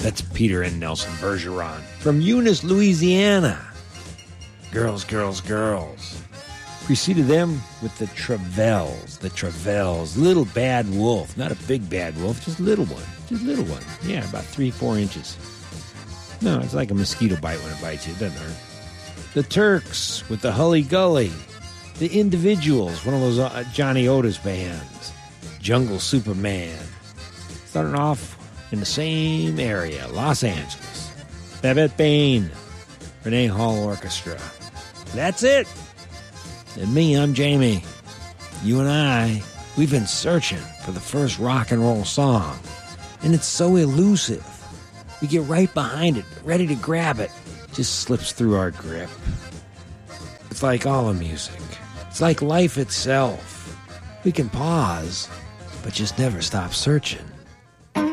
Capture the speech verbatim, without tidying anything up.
That's Peter and Nelson Bergeron. From Eunice, Louisiana. Girls, Girls, Girls. Preceded them with the Travels. The Travels. Little Bad Wolf. Not a big bad wolf, just a little one. Just a little one. Yeah, about three, four inches. No, it's like a mosquito bite when it bites you. It doesn't hurt. The Turks with the Hully Gully. The Individuals, one of those uh, Johnny Otis bands. Jungle Superman. Starting off in the same area, Los Angeles. Babette Bain. Renee Hall Orchestra. That's it. And me, I'm Jamie. You and I, we've been searching for the first rock and roll song. And it's so elusive. We get right behind it, ready to grab it. Just slips through our grip. It's like all of music. It's like life itself. We can pause, but just never stop searching.